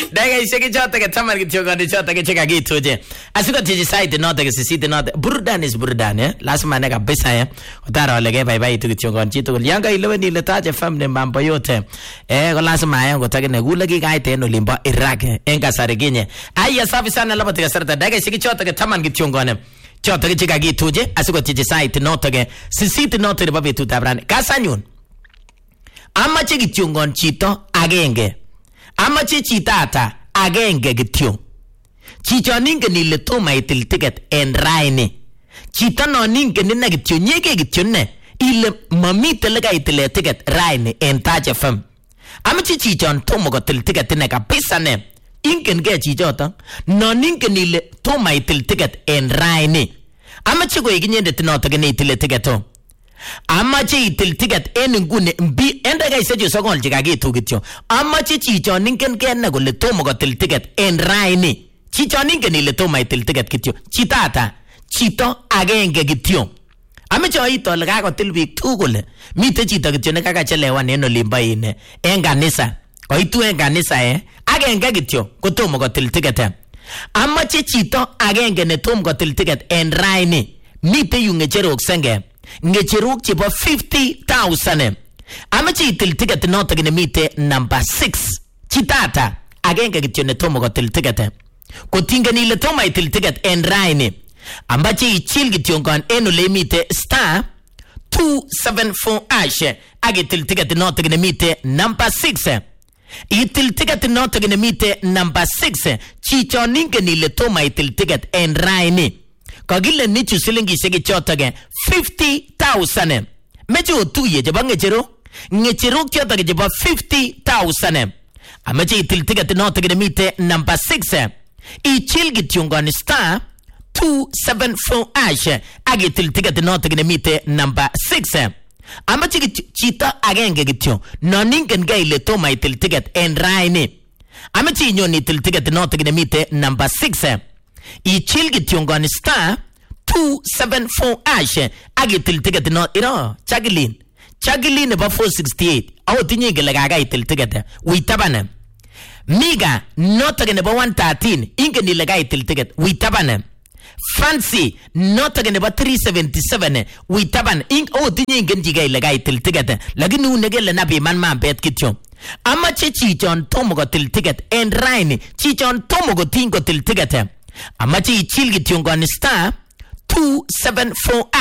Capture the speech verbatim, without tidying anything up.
Daga iseke chote ke taman kityo kani chote ke cheka gitu je. Asiko tiji site note ke sisite note. Burudani is burudani eh. Lazima ne kabisa eh. Utara olege bye bye tu kityo kani chito. Yanga ilewe ni letaje family mambo yote. Eh kwa lazima eh ngotake ne gula ki kaite no limba Iraq enga sariginye. Aya safi sana laba tika sarata. Daga iseke chote ke taman kityo kani. Chote ke cheka gitu je. Asiko tiji site note ke sisite note de babi tu tabrani. Kasanyun. Ama che kityo kani chito agenge. Ama che chitata agenge kityo. Chicho ninge nile toma itil ticket en raini. Chito no ninge nina kityo nyege kityo ne. Ile mamite lega itile ticket raini en Taj F M. Ama che chicho tomo ko til ticket ne kabisa ne. Ingen ge chicho ta. No ninge nile toma itil ticket en raini. Ama che ko ikinyende tinoto gene itile ticket to. Ama che itil ticket en ngune mbi enda ga isejo sokol jiga gitu kityo. Ama che chicho ningen kenne kole tomo ko til ticket en raini. Chicho ningen ile tomo itil ticket kityo. Chitata chito agenge kityo. Ama cho ito le ga ko til bik tugul. Mite chito kityo ne kakachelewan en olimba ine en kanisa. Ko itu en kanisa eh agenge kityo ko tomo ko til ticket. Ama che chito agenge ne tomo ko til ticket en raini. Mite yu ngecherok senge. Ngecheruk chipo fifty thousand. Amachi itil ticket noto gine mite number six. Chitata agenge kityo ne tomo ko til ticket. Ko tinga ni le toma itil ticket en raini. Amachi ichil kityo ngan eno le mite star two seven four ash. Age til ticket noto gine mite number six. Itil ticket noto gine mite number six. Chicho ninge ni le toma itil ticket en raini. Kagile nichu silingi sege chotage fifty thousand. Mechi otuye jeba ngechero. Ngechero chotage jeba fifty thousand. Amachi itil ticket note gine mite number six. Ichil gityungani star two seven four ash. Agi itil ticket note gine mite number six. Amachi chita agenge gityo. Noningen ga ile toma itil ticket en raini. Amachi inyoni itil ticket note gine mite number six. Ichil gityungani star two seven four ash. Agitil ticket no ino chagilin chagilin ba four sixty-eight. Awo tinye gele gaga itil ticket witabane. Miga notage ne ba one thirteen. Inge ni lega itil ticket witabane. Fancy notage ne ba three seventy-seven. Witabane. Ing awo tinye inge njiga lega itil ticket. Lagini unegele nabi man man bet kityo. Ama che chichon tomo go til ticket en raini. Chichon tomo go tingo til ticket. Amachi ichil gityungani star two seven four